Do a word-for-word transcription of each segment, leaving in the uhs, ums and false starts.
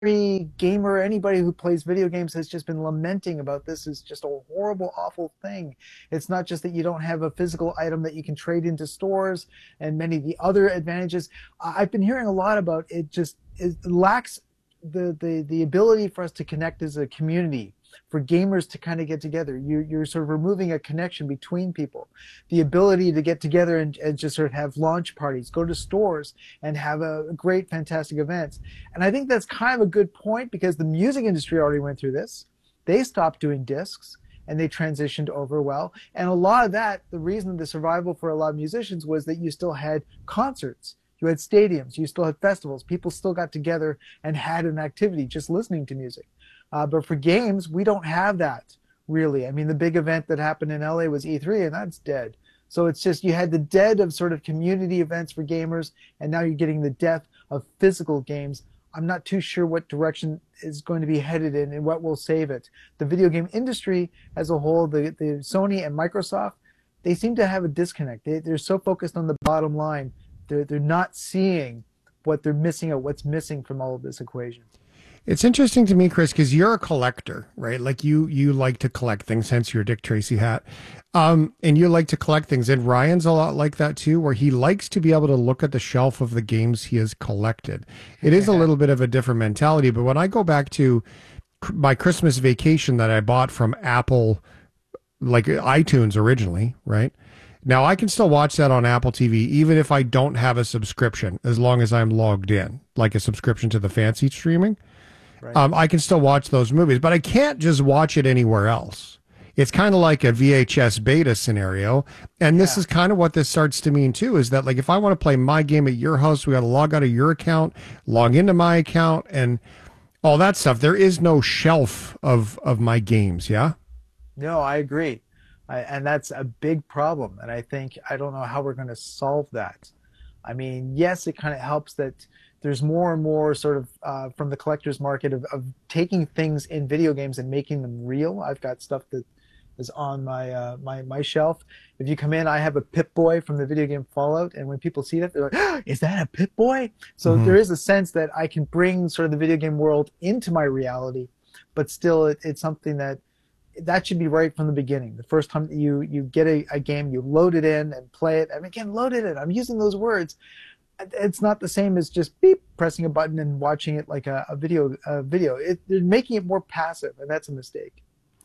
every gamer, anybody who plays video games has just been lamenting about this is just a horrible, awful thing. It's not just that you don't have a physical item that you can trade into stores and many of the other advantages. I've been hearing a lot about it just it lacks the, the, the ability for us to connect as a community, for gamers to kind of get together. You, you're sort of removing a connection between people. The ability to get together and, and just sort of have launch parties, go to stores and have a great, fantastic events. And I think that's kind of a good point because the music industry already went through this. They stopped doing discs and they transitioned over well. And a lot of that, the reason the survival for a lot of musicians was that you still had concerts. You had stadiums, you still had festivals. People still got together and had an activity just listening to music. Uh, but for games, we don't have that, really. I mean, the big event that happened in L A was E three, and that's dead. So it's just you had the dead of sort of community events for gamers, and now you're getting the death of physical games. I'm not too sure what direction is going to be headed in and what will save it. The video game industry as a whole, the, the Sony and Microsoft, they seem to have a disconnect. They, they're so focused on the bottom line. They're, they're not seeing what they're missing out, what's missing from all of this equation. It's interesting to me, Chris, because you're a collector, right? Like you, you like to collect things, hence your Dick Tracy hat. Um, and you like to collect things. And Ryan's a lot like that too, where he likes to be able to look at the shelf of the games he has collected. It is a little bit of a different mentality. But when I go back to my Christmas vacation that I bought from Apple, like iTunes originally, right? Now I can still watch that on Apple T V, even if I don't have a subscription, as long as I'm logged in, like a subscription to the fancy streaming. Right. Um, I can still watch those movies, but I can't just watch it anywhere else. It's kind of like a V H S beta scenario. And this yeah. is kind of what this starts to mean too, is that like, if I want to play my game at your house, we got to log out of your account, log into my account and all that stuff. There is no shelf of, of my games. Yeah. No, I agree. I, and that's a big problem. And I think, I don't know how we're going to solve that. I mean, yes, it kind of helps that there's more and more sort of uh, from the collector's market of, of taking things in video games and making them real. I've got stuff that is on my uh, my my shelf. If you come in, I have a Pip-Boy from the video game Fallout, and when people see that, they're like, oh, "Is that a Pip-Boy?" So mm-hmm. there is a sense that I can bring sort of the video game world into my reality, but still, it, it's something that that should be right from the beginning. The first time that you you get a, a game, you load it in and play it. And again, load it in. I'm using those words. It's not the same as just beep pressing a button and watching it like a, a video. A video. It, they're making it more passive, and that's a mistake.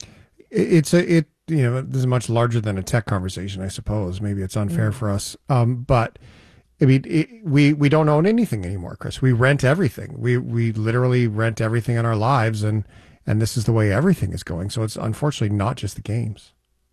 It's a it you know this is much larger than a tech conversation, I suppose. Maybe it's unfair mm. for us, um, but I mean it, we we don't own anything anymore, Chris. We rent everything. We we literally rent everything in our lives, and and this is the way everything is going. So it's unfortunately not just the games.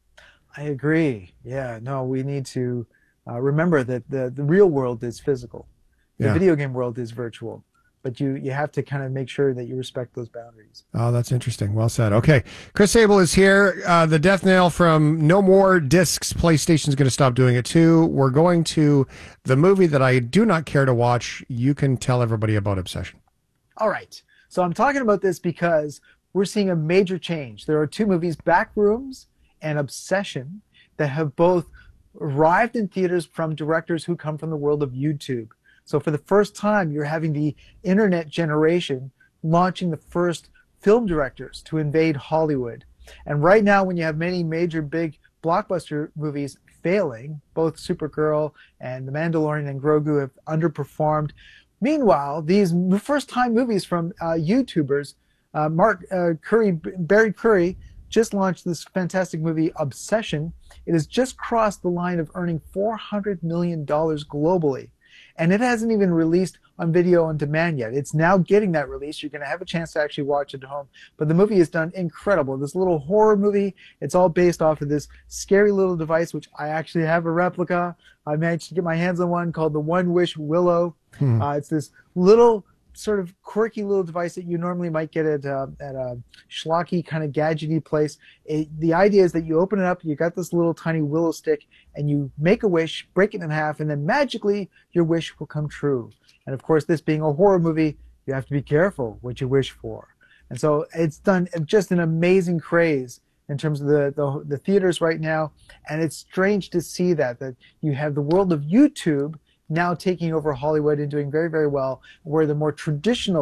I agree. Yeah, no, we need to. Uh, remember that the, the real world is physical. The yeah. video game world is virtual. But you, you have to kind of make sure that you respect those boundaries. Oh, that's interesting. Well said. Okay. Chris Sable is here. Uh, the death nail from No More Discs. PlayStation's going to stop doing it too. We're going to the movie that I do not care to watch. You can tell everybody about Obsession. All right. So I'm talking about this because we're seeing a major change. There are two movies, Backrooms and Obsession, that have both arrived in theaters from directors who come from the world of YouTube. So for the first time, you're having the internet generation launching the first film directors to invade Hollywood. And right now, when you have many major big blockbuster movies failing, both Supergirl and The Mandalorian and Grogu have underperformed. Meanwhile, these first-time movies from uh, YouTubers, uh, Mark uh, Curry, Barry Curry, just launched this fantastic movie, Obsession. It has just crossed the line of earning four hundred million dollars globally. And it hasn't even released on video on demand yet. It's now getting that release. You're going to have a chance to actually watch it at home. But the movie is done incredible. This little horror movie, it's all based off of this scary little device, which I actually have a replica. I managed to get my hands on one called the One Wish Willow. Hmm. Uh, it's this little sort of quirky little device that you normally might get at, uh, at a schlocky kind of gadgety place. It, the idea is that you open it up, you got this little tiny willow stick, and you make a wish, break it in half, and then magically your wish will come true. And of course, this being a horror movie, you have to be careful what you wish for. And so it's done just an amazing craze in terms of the, the, the theaters right now. And it's strange to see that, that you have the world of YouTube now taking over Hollywood and doing very, very well, where the more traditional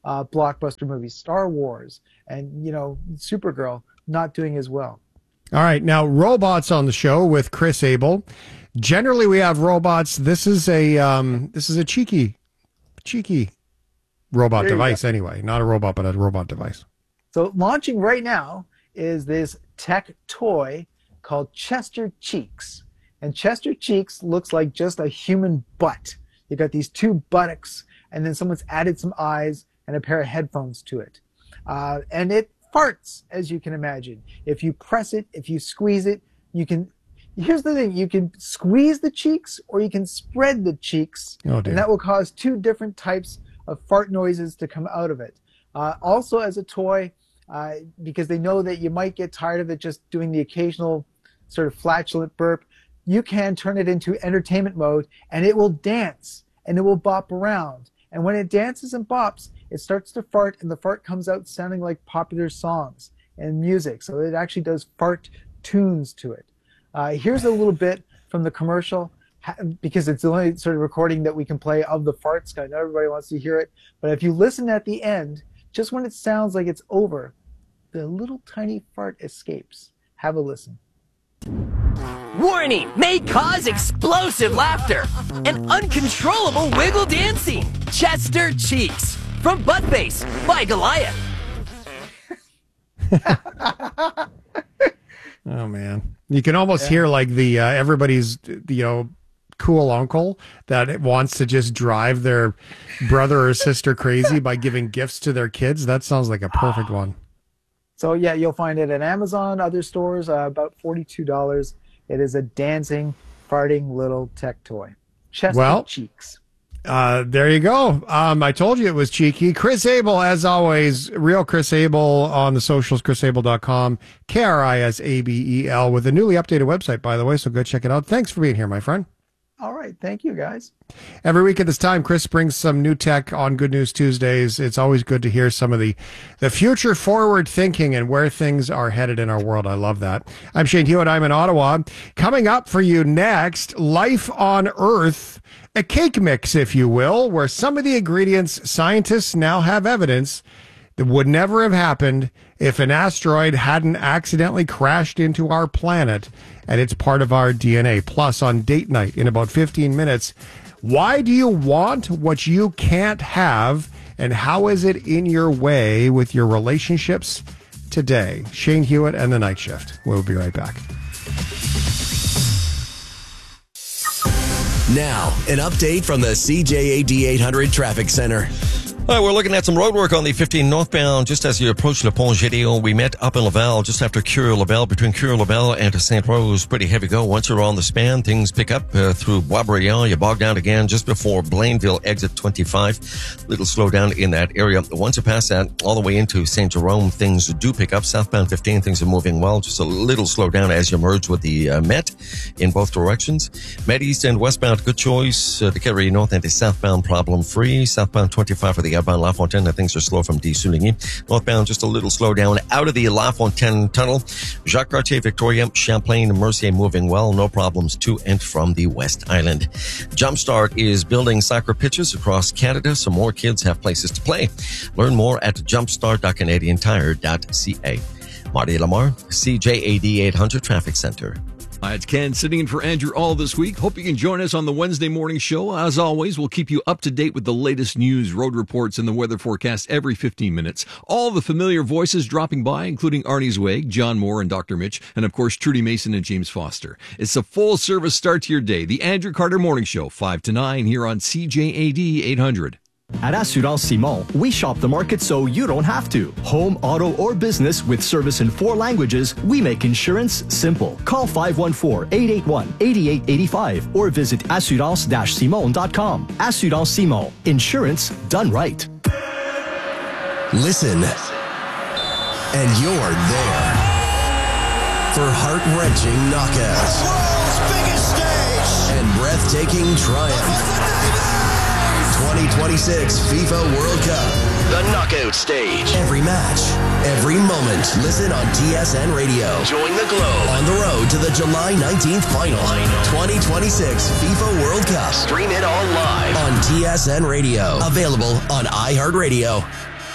uh, blockbuster movies, Star Wars, and, you know, Supergirl not doing as well. All right. Now, robots on the show with Chris Abel. Generally, we have robots. This is a um, this is a cheeky, cheeky robot device anyway. Not a robot, but a robot device. So launching right now is this tech toy called Chester Cheeks. And Chester Cheeks looks like just a human butt. You got these two buttocks, and then someone's added some eyes and a pair of headphones to it. Uh, and it farts, as you can imagine. If you press it, if you squeeze it, you can... Here's the thing, you can squeeze the cheeks or you can spread the cheeks, oh, dear. and that will cause two different types of fart noises to come out of it. Uh, also as a toy, uh, because they know that you might get tired of it just doing the occasional sort of flatulent burp, you can turn it into entertainment mode and it will dance and it will bop around. And when it dances and bops, it starts to fart and the fart comes out sounding like popular songs and music. So it actually does fart tunes to it. Uh, here's a little bit from the commercial, because it's the only sort of recording that we can play of the farts. I know everybody wants to hear it, but if you listen at the end, just when it sounds like it's over, the little tiny fart escapes. Have a listen. Warning! May cause explosive laughter and uncontrollable wiggle dancing. Chester Cheeks from Buttface by Goliath. Oh man, you can almost yeah. hear like the uh, everybody's you know cool uncle that wants to just drive their brother or sister crazy by giving gifts to their kids. That sounds like a perfect one. So yeah, you'll find it at Amazon, other stores, uh, about forty-two dollars. It is a dancing, farting little tech toy. Chester well, Cheeks. Uh, there you go. Um, I told you it was cheeky. Chris Abel, as always, real Chris Abel on the socials, chris abel dot com, K R I S A B E L, with a newly updated website, by the way, so go check it out. Thanks for being here, my friend. All right. Thank you, guys. Every week at this time, Chris brings some new tech on Good News Tuesdays. It's always good to hear some of the, the future forward thinking and where things are headed in our world. I love that. I'm Shane Hewitt. I'm in Ottawa. Coming up for you next, Life on Earth, a cake mix, if you will, where some of the ingredients scientists now have evidence that would never have happened if an asteroid hadn't accidentally crashed into our planet, and it's part of our D N A. Plus, on date night in about fifteen minutes, why do you want what you can't have, and how is it in your way with your relationships today? Shane Hewitt and the Night Shift. We'll be right back. Now, an update from the C J A D eight hundred Traffic Center. All right, we're looking at some road work on the fifteen northbound just as you approach Le Pont Gédéon. We met up in Laval just after Cure-Labelle, between Cure-Labelle and Saint Rose. Pretty heavy go. Once you're on the span, things pick up uh, through Boisbriand. You bog down again just before Blainville, exit twenty-five. Little slowdown in that area. Once you pass that, all the way into Saint Jerome, things do pick up. Southbound fifteen, things are moving well. Just a little slowdown as you merge with the uh, Met in both directions. Met East and westbound, good choice. Uh, to carry north and southbound, problem-free. Southbound twenty-five for the outbound La Fontaine, things are slow from Dé-Souligny. Northbound, just a little slow down out of the La Fontaine tunnel. Jacques Cartier, Victoria, Champlain, Mercier moving well. No problems to and from the West Island. Jumpstart is building soccer pitches across Canada so more kids have places to play. Learn more at jumpstart dot canadian tire dot c a. Marty Lamar, C J A D eight hundred Traffic Center. Hi, it's Ken sitting in for Andrew all this week. Hope you can join us on the Wednesday morning show. As always, we'll keep you up to date with the latest news, road reports, and the weather forecast every fifteen minutes. All the familiar voices dropping by, including Arnie Zweig, John Moore, and Doctor Mitch, and of course, Trudy Mason and James Foster. It's a full-service start to your day. The Andrew Carter Morning Show, five to nine, here on C J A D eight hundred. At Assurance Simon, we shop the market so you don't have to. Home, auto, or business with service in four languages, we make insurance simple. Call five one four, eight eight one, eight eight eight five or visit assurance dash simon dot com. Assurance Simon. Insurance done right. Listen, and you're there for heart-wrenching knockouts. The world's biggest stage. And breathtaking triumph. twenty twenty-six FIFA World Cup. The knockout stage. Every match, every moment. Listen on T S N Radio. Join the globe. On the road to the July nineteenth final. twenty twenty-six FIFA World Cup. Stream it all live on T S N Radio. Available on iHeartRadio.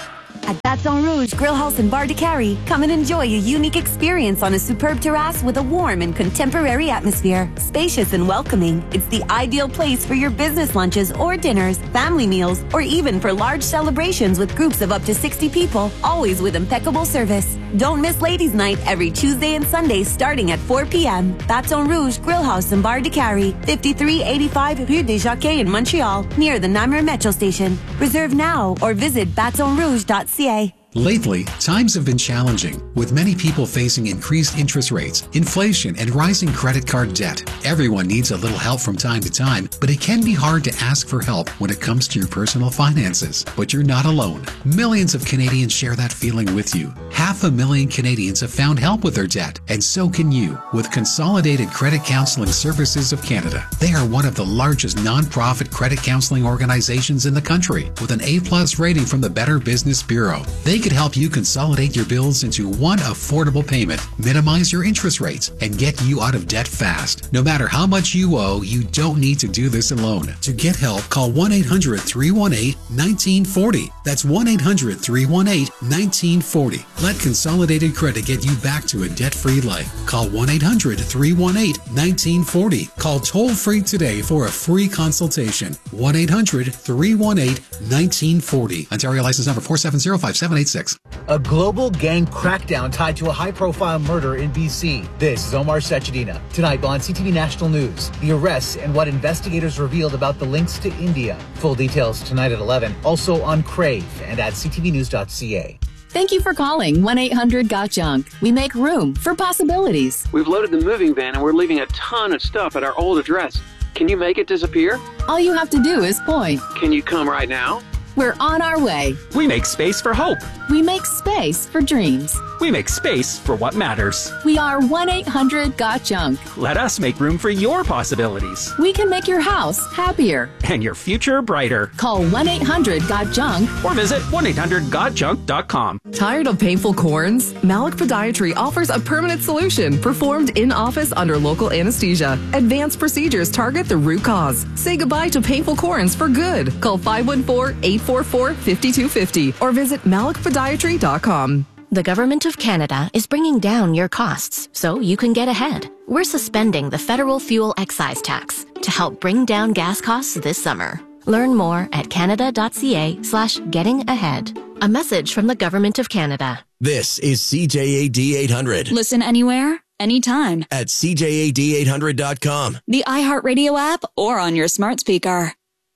At Baton Rouge Grill House and Bar de Cary, come and enjoy a unique experience on a superb terrace with a warm and contemporary atmosphere. Spacious and welcoming, it's the ideal place for your business lunches or dinners, family meals, or even for large celebrations with groups of up to sixty people, always with impeccable service. Don't miss Ladies' Night every Tuesday and Sunday starting at four p.m. Baton Rouge Grill House and Bar de Cary, fifty-three eighty-five Rue des Jacquets in Montreal, near the Namur Metro Station. Reserve now or visit baton rouge dot c a. Lately, times have been challenging, with many people facing increased interest rates, inflation, and rising credit card debt. Everyone needs a little help from time to time, but it can be hard to ask for help when it comes to your personal finances. But you're not alone. Millions of Canadians share that feeling with you. Half a million Canadians have found help with their debt, and so can you, with Consolidated Credit Counseling Services of Canada. They are one of the largest nonprofit credit counseling organizations in the country, with an A-plus rating from the Better Business Bureau. They could help you consolidate your bills into one affordable payment, minimize your interest rates, and get you out of debt fast. No matter how much you owe, you don't need to do this alone. To get help, call one eight hundred three one eight one nine four zero. That's one eight hundred three one eight one nine four zero. Let Consolidated Credit get you back to a debt-free life. Call one eight hundred three one eight one nine four zero. Call toll-free today for a free consultation. one eight hundred three one eight one nine four zero. Ontario license number four seven zero five seven eight six. A global gang crackdown tied to a high-profile murder in B C. This is Omar Sechedina. Tonight on C T V National News, the arrests and what investigators revealed about the links to India. Full details tonight at eleven. Also on Crave and at c t v news dot c a. Thank you for calling one eight hundred got junk. We make room for possibilities. We've loaded the moving van and we're leaving a ton of stuff at our old address. Can you make it disappear? All you have to do is point. Can you come right now? We're on our way. We make space for hope. We make space for dreams. We make space for what matters. We are one eight hundred got junk. Let us make room for your possibilities. We can make your house happier. And your future brighter. Call one eight hundred got junk. Or visit one eight hundred got junk dot com. Tired of painful corns? Malik Podiatry offers a permanent solution performed in office under local anesthesia. Advanced procedures target the root cause. Say goodbye to painful corns for good. Call five one four, eight four four, five two five zero or visit malik podiatry dot com. The Government of Canada is bringing down your costs so you can get ahead. We're suspending the federal fuel excise tax to help bring down gas costs this summer. Learn more at canada.ca slash getting ahead. A message from the Government of Canada. This is C J A D eight hundred. Listen anywhere, anytime. At c j a d eight hundred dot com. The iHeartRadio app or on your smart speaker.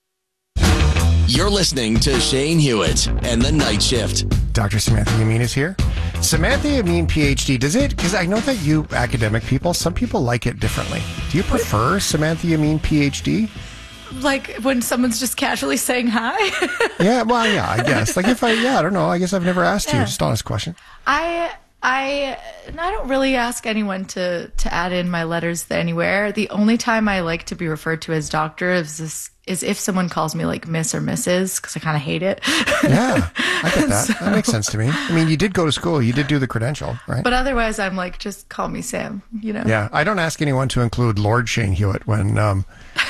You're listening to Shane Hewitt and the Night Shift. Doctor Samantha Yamin is here. Samantha Yamin, P H D. Does it, because I know that you academic people, some people like it differently. Do you prefer Samantha Yamin, P H D? Like when someone's just casually saying hi? Yeah, well, yeah, I guess. Like if I, yeah, I don't know. I guess I've never asked yeah. you. Just honest question. I, I, I don't really ask anyone to, to add in my letters anywhere. The only time I like to be referred to as doctor is this, is if someone calls me like Miss or Missus because I kind of hate it. Yeah, I get that. So, that makes sense to me. I mean, you did go to school. You did do the credential, right? But otherwise, I'm like, just call me Sam, you know? Yeah, I don't ask anyone to include Lord Shane Hewitt when um,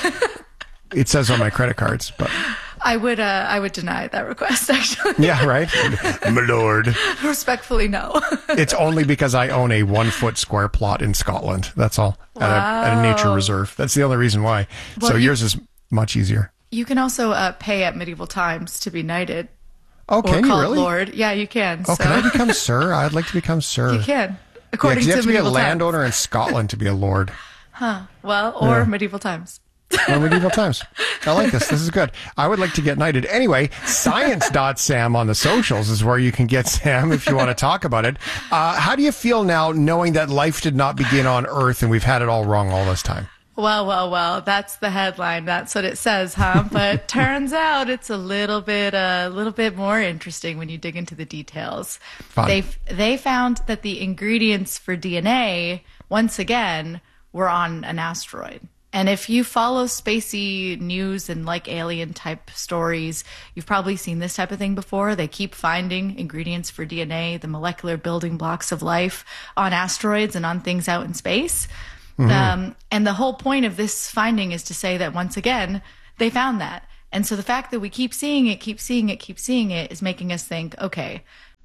it says on my credit cards, but... I would uh, I would deny that request, actually. Yeah, right? My lord. Respectfully, no. It's only because I own a one-foot square plot in Scotland. That's all. Wow. At, a, at a nature reserve. That's the only reason why. Well, so you, yours is much easier. You can also uh, pay at medieval times to be knighted. Oh, can or you really? Lord. Yeah, you can. Oh, so. can I become sir? I'd like to become sir. You can. According yeah, you to have to be a landowner times. in Scotland to be a lord. Huh. Well, or yeah. medieval times. Or medieval times. I like this. This is good. I would like to get knighted. Anyway, science dot sam on the socials is where you can get Sam if you want to talk about it. Uh, how do you feel now knowing that life did not begin on Earth and we've had it all wrong all this time? Well, well, well, that's the headline. That's what it says, huh? But turns out it's a little bit, a uh, little bit more interesting when you dig into the details. Fun. They they found that the ingredients for D N A, once again, were on an asteroid. And if you follow spacey news and like alien type stories, you've probably seen this type of thing before. They keep finding ingredients for D N A, the molecular building blocks of life, on asteroids and on things out in space. Mm-hmm. Um, and the whole point of this finding is to say that once again, they found that. And so the fact that we keep seeing it, keep seeing it, keep seeing it is making us think, okay,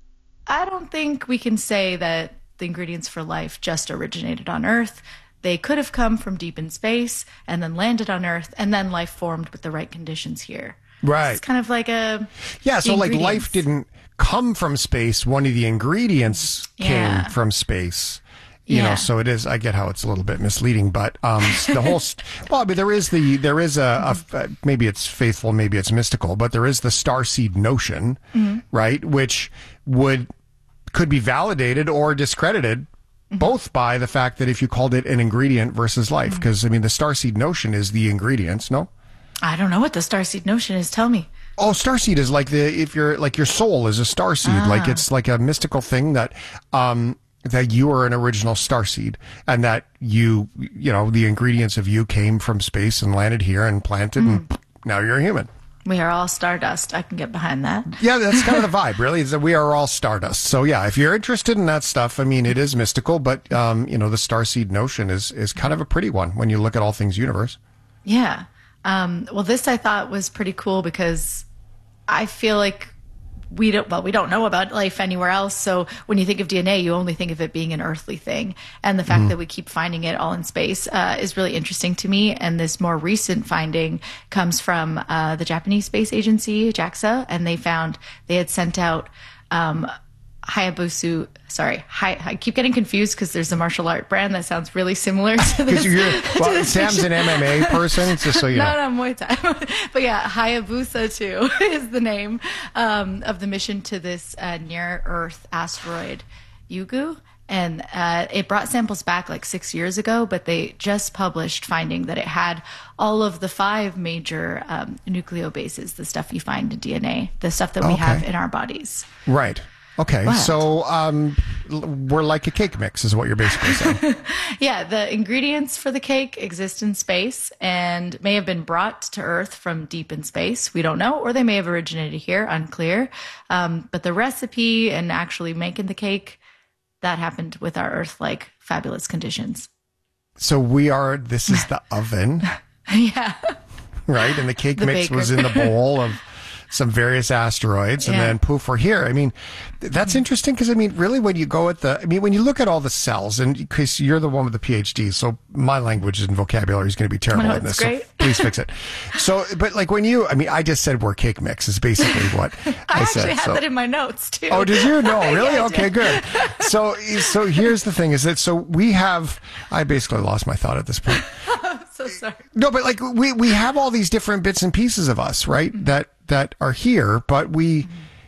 I don't think we can say that the ingredients for life just originated on Earth. They could have come from deep in space and then landed on Earth, and then life formed with the right conditions here. Right. It's kind of like a... Yeah, so like ingredients. life didn't come from space. One of the ingredients Yeah. came from space. You Yeah. know, so it is, I get how it's a little bit misleading, but um, the whole, st- well, I mean, there is the, there is a, a, maybe it's faithful, maybe it's mystical, but there is the starseed notion, Mhm. right? Which would, could be validated or discredited both by the fact that if you called it an ingredient versus life, because I mean, the starseed notion is the ingredients, no? I don't know what the starseed notion is. Tell me. Oh, starseed is like the, if you're like your soul is a starseed, Ah. like it's like a mystical thing that, um, that you are an original starseed and that you, you know, the ingredients of you came from space and landed here and planted and now you're a human. We are all stardust. I can get behind that. Yeah, that's kind of the vibe, really, is that we are all stardust. So yeah, if you're interested in that stuff, I mean, it is mystical, but, um, you know, the starseed notion is, is kind of a pretty one when you look at all things universe. Yeah. Um, well, this I thought was pretty cool because I feel like we don't, well, we don't know about life anywhere else. So when you think of D N A, you only think of it being an earthly thing. And the fact Mhm. that we keep finding it all in space uh, is really interesting to me. And this more recent finding comes from uh, the Japanese Space Agency, JAXA, and they found they had sent out um, Hayabusa, sorry, Hi, I keep getting confused because there's a martial art brand that sounds really similar to this. Because you're, to well, this Sam's an fiction. M M A person, just so you know. No, no, Muay Thai. But yeah, Hayabusa two is the name um, of the mission to this uh, near-Earth asteroid, Yugu. And uh, it brought samples back like six years ago, but they just published finding that it had all of the five major um, nucleobases, the stuff you find in D N A, the stuff that we Okay. have in our bodies. Right. Okay. Wow. So, um, l- we're like a cake mix is what you're basically saying. Yeah, the ingredients for the cake exist in space and may have been brought to Earth from deep in space. We don't know, or they may have originated here, unclear. Um, but the recipe and actually making the cake, that happened with our Earth-like fabulous conditions. So we are, this is the oven, Yeah. right? And the cake The mix baker. was in the bowl of some various asteroids, and Yeah. then poof, we're here. I mean, th- that's interesting because I mean, really, when you go at the, I mean, when you look at all the cells, and Chris, you're the one with the PhD, so my language and vocabulary is going to be terrible No, in it's this. great. So please fix it. So, but like when you, I mean, I just said we're cake mix is basically what I, I, said. actually had so. that in my notes too. Oh, did you? No, really? Yeah, I Okay, did. good. So, so here's the thing: is that so we have. I basically lost my thought at this point. I'm so sorry. No, but like we we have all these different bits and pieces of us, right? That that are here, but we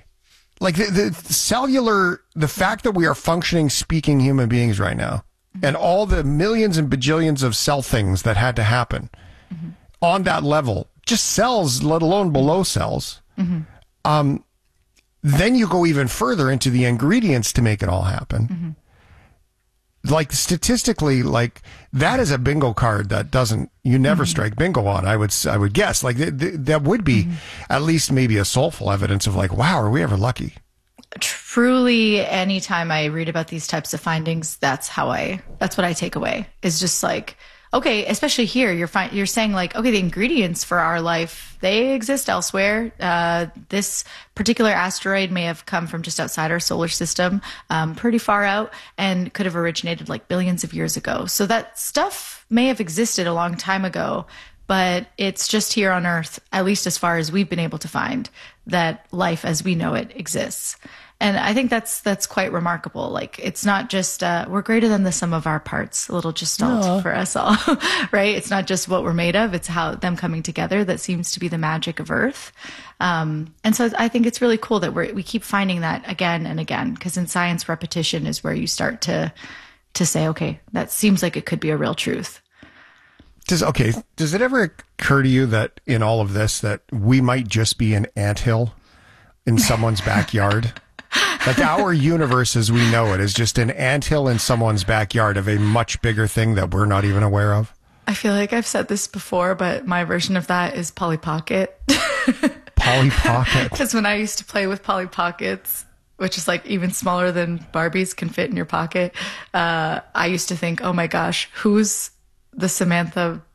like the, the cellular. The fact that we are functioning, speaking human beings right now, and all the millions and bajillions of cell things that had to happen on that level, just cells, let alone below cells. Um, then you go even further into the ingredients to make it all happen. Like statistically, like that is a bingo card that doesn't, you never strike bingo on. I would, s- I would guess like th- th- that would be at least maybe a soulful evidence of like, wow, are we ever lucky? Truly, anytime I read about these types of findings, that's how I, that's what I take away is just like, okay, especially here, you're fi- you're saying like, okay, the ingredients for our life, they exist elsewhere. Uh, this particular asteroid may have come from just outside our solar system, um, pretty far out, and could have originated like billions of years ago. So that stuff may have existed a long time ago, but it's just here on Earth, at least as far as we've been able to find, that life as we know it exists. And I think that's that's quite remarkable. Like it's not just uh, we're greater than the sum of our parts. A little gestalt Aw. for us all, right? It's not just what we're made of; it's how them coming together that seems to be the magic of Earth. Um, and so I think it's really cool that we we keep finding that again and again, because in science, repetition is where you start to to say, okay, that seems like it could be a real truth. Does okay? Does it ever occur to you that in all of this that we might just be an anthill in someone's backyard? Like our universe as we know it is just an anthill in someone's backyard of a much bigger thing that we're not even aware of. I feel like I've said this before, but my version of that is Polly Pocket. Polly Pocket. Because when I used to play with Polly Pockets, which is like even smaller than Barbies can fit in your pocket, uh, I used to think, oh my gosh, who's the Samantha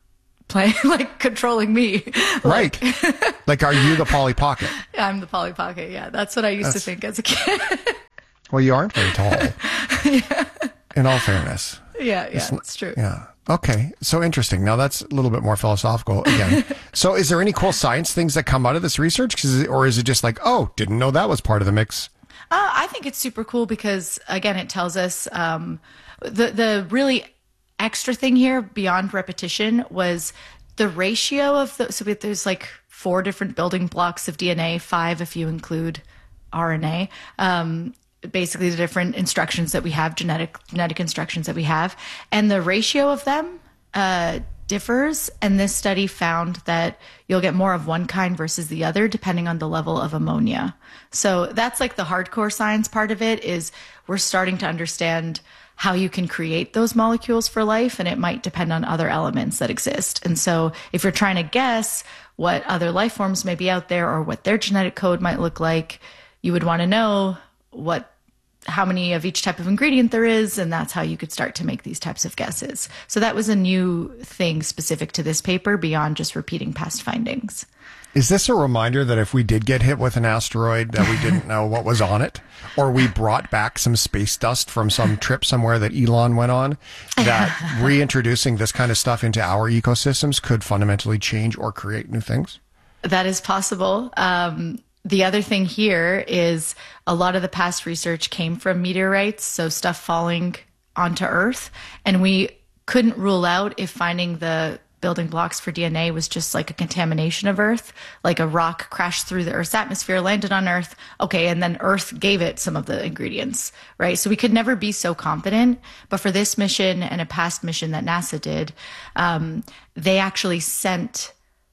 playing, like controlling me. Right. Like, are you the Polly Pocket? I'm the Polly Pocket. Yeah, that's what I used That's- to think as a kid. Well, you aren't very tall. yeah. In all fairness. Yeah, yeah, It's it's, n- true. Yeah. Okay. So interesting. Now that's a little bit more philosophical again. So is there any cool science things that come out of this research? 'Cause it- or is it just like, oh, didn't know that was part of the mix? Uh, I think it's super cool because, again, it tells us um, the the really extra thing here beyond repetition was the ratio of the. So there's like four different building blocks of D N A, five if you include R N A. Um, basically, the different instructions that we have, genetic genetic instructions that we have, and the ratio of them uh, differs. And this study found that you'll get more of one kind versus the other depending on the level of ammonia. So that's like the hardcore science part of it, is we're starting to understand how you can create those molecules for life, and it might depend on other elements that exist. And so if you're trying to guess what other life forms may be out there or what their genetic code might look like, you would want to know what how many of each type of ingredient there is, and that's how you could start to make these types of guesses. So that was a new thing specific to this paper beyond just repeating past findings. Is this a reminder that if we did get hit with an asteroid that we didn't know what was on it, or we brought back some space dust from some trip somewhere that Elon went on, that reintroducing this kind of stuff into our ecosystems could fundamentally change or create new things? That is possible. Um, the other thing here is a lot of the past research came from meteorites, so stuff falling onto Earth, and we couldn't rule out if finding the building blocks for D N A was just like a contamination of Earth, like a rock crashed through the Earth's atmosphere, landed on Earth. Okay. And then Earth gave it some of the ingredients, right? So we could never be so confident. But for this mission and a past mission that NASA did, um, they actually sent,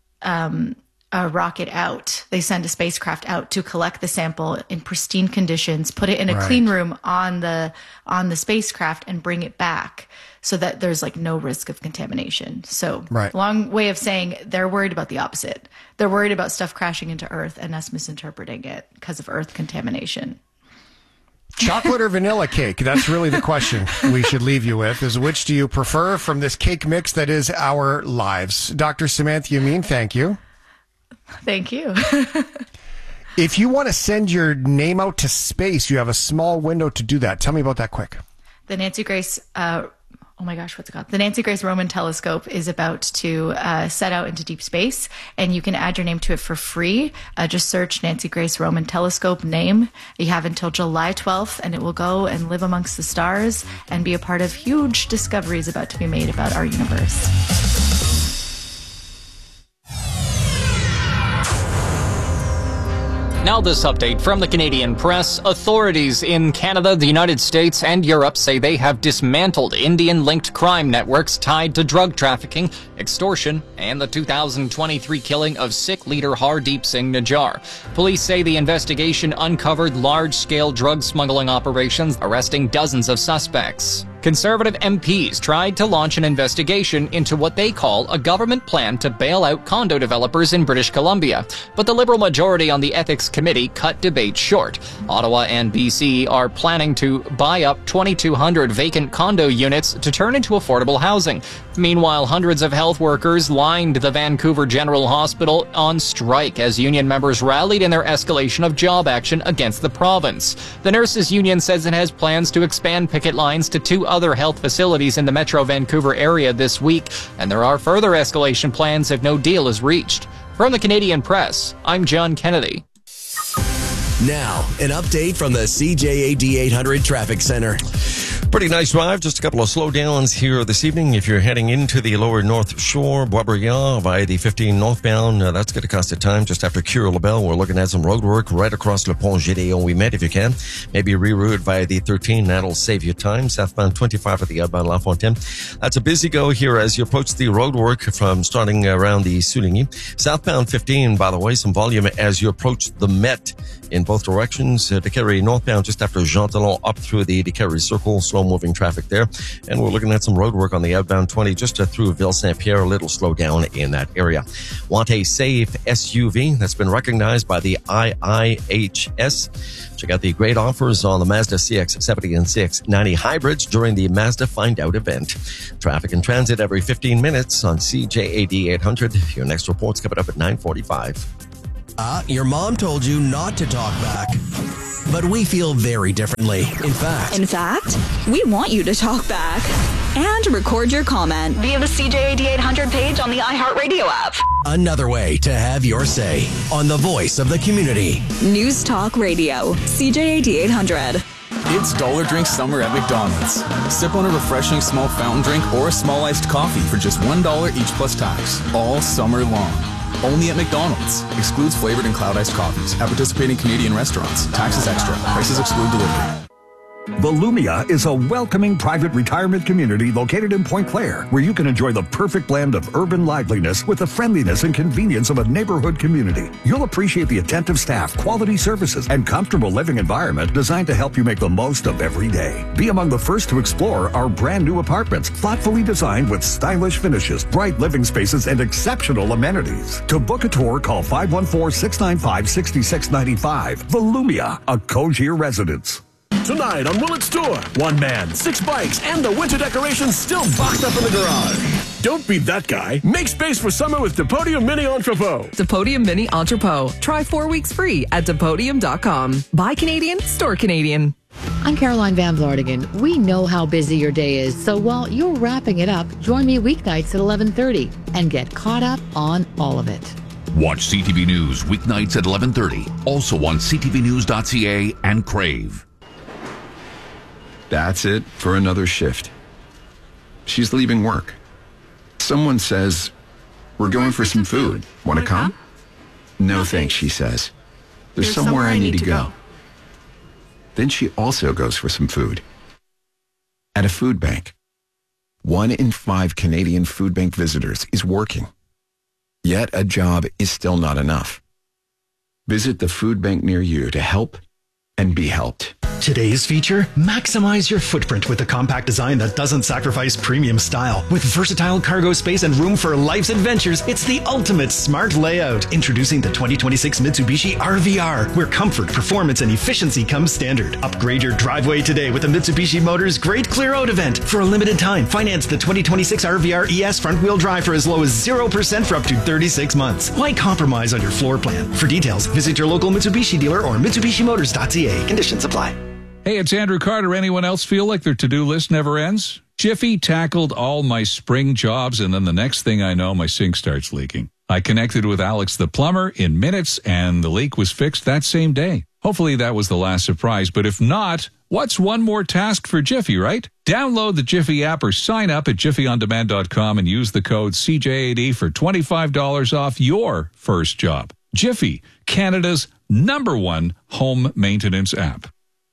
um, a rocket out. They sent a spacecraft out to collect the sample in pristine conditions, put it in a Right. clean room on the, on the spacecraft and bring it back, so that there's like no risk of contamination. So Right. long way of saying they're worried about the opposite. They're worried about stuff crashing into Earth and us misinterpreting it because of Earth contamination. Chocolate or vanilla cake? That's really the question we should leave you with, is which do you prefer from this cake mix that is our lives? Doctor Samantha Yamin, thank you. Thank you. If you want to send your name out to space, you have a small window to do that. Tell me about that quick. The Nancy Grace, uh, oh my gosh, what's it called? The Nancy Grace Roman Telescope is about to uh, set out into deep space, and you can add your name to it for free. Uh, just search Nancy Grace Roman Telescope name. You have until July twelfth, and it will go and live amongst the stars and be a part of huge discoveries about to be made about our universe. Now this update from the Canadian Press. Authorities in Canada, the United States, and Europe say they have dismantled Indian-linked crime networks tied to drug trafficking, extortion, and the two thousand twenty-three killing of Sikh leader Hardeep Singh Nijjar. Police say the investigation uncovered large-scale drug smuggling operations, arresting dozens of suspects. Conservative M Ps tried to launch an investigation into what they call a government plan to bail out condo developers in British Columbia, but the Liberal majority on the Ethics Committee cut debate short. Ottawa and B C are planning to buy up twenty-two hundred vacant condo units to turn into affordable housing. Meanwhile, hundreds of health workers lined the Vancouver General Hospital on strike as union members rallied in their escalation of job action against the province. The nurses' union says it has plans to expand picket lines to two other health facilities in the Metro Vancouver area this week, and there are further escalation plans if no deal is reached. From the Canadian Press, I'm John Kennedy. Now, an update from the C J A D eight hundred Traffic Center. Pretty nice drive. Just a couple of slowdowns here this evening. If you're heading into the lower North Shore, Boisbriand via the fifteen northbound, uh, that's going to cost a time just after Cure-Labelle. We're looking at some road work right across Le Pont Gédéon. We met if you can. Maybe reroute via the thirteen. That'll save you time. Southbound twenty-five at the outbound La Fontaine. That's a busy go here as you approach the road work from starting around the Souligny. Southbound fifteen, by the way, some volume as you approach the Met in both directions. Uh, Décarie northbound just after Jean Talon up through the Décarie Circle. So slow-moving traffic there. And we're looking at some road work on the outbound twenty just uh, through Ville-Saint-Pierre, a little slow down in that area. Want a safe S U V that's been recognized by the I I H S? Check out the great offers on the Mazda C X seventy and C X ninety hybrids during the Mazda Find Out event. Traffic and transit every fifteen minutes on C J A D eight hundred. Your next report's coming up at nine forty-five. Uh, your mom told you not to talk back. But we feel very differently. In fact. In fact, we want you to talk back and record your comment via the C J A D eight hundred page on the iHeartRadio app. Another way to have your say on the voice of the community. News Talk Radio, C J A D eight hundred. It's Dollar Drink Summer at McDonald's. Sip on a refreshing small fountain drink or a small iced coffee for just one dollar each plus tax, all summer long. Only at McDonald's. Excludes flavored and cloud iced coffees at participating Canadian restaurants. Taxes extra. Prices exclude delivery. Volumia is a welcoming private retirement community located in Point Claire, where you can enjoy the perfect blend of urban liveliness with the friendliness and convenience of a neighborhood community. You'll appreciate the attentive staff, quality services, and comfortable living environment designed to help you make the most of every day. Be among the first to explore our brand new apartments, thoughtfully designed with stylish finishes, bright living spaces, and exceptional amenities. To book a tour, call five one four, six nine five, six six nine five. Volumia, a Cogier residence. Tonight on Willet's Tour, one man, six bikes, and the winter decorations still boxed up in the garage. Don't be that guy. Make space for summer with Depodium Mini Entrepot. Depodium Mini Entrepot. Try four weeks free at Depodium dot com. Buy Canadian, store Canadian. I'm Caroline Van Vlartigan. We know how busy your day is, so while you're wrapping it up, join me weeknights at eleven thirty and get caught up on all of it. Watch C T V News weeknights at eleven thirty. Also on C T V news dot C A and Crave. That's it for another shift. She's leaving work. Someone says, "We're going for some food. Want to come?" No thanks, she says. There's somewhere I need to go. Then she also goes for some food. At a food bank. One in five Canadian food bank visitors is working. Yet a job is still not enough. Visit the food bank near you to help and be helped. Today's feature, maximize your footprint with a compact design that doesn't sacrifice premium style. With versatile cargo space and room for life's adventures, it's the ultimate smart layout. Introducing the twenty twenty-six Mitsubishi R V R, where comfort, performance, and efficiency come standard. Upgrade your driveway today with the Mitsubishi Motors Great Clear Out event. For a limited time, finance the twenty twenty-six R V R E S front-wheel drive for as low as zero percent for up to thirty-six months. Why compromise on your floor plan? For details, visit your local Mitsubishi dealer or Mitsubishi Motors dot C A. Conditions apply. Hey, it's Andrew Carter. Anyone else feel like their to-do list never ends? Jiffy tackled all my spring jobs, and then the next thing I know, my sink starts leaking. I connected with Alex the plumber in minutes, and the leak was fixed that same day. Hopefully that was the last surprise, but if not, what's one more task for Jiffy, right? Download the Jiffy app or sign up at jiffy on demand dot com and use the code C J A D for twenty-five dollars off your first job. Jiffy, Canada's number one home maintenance app.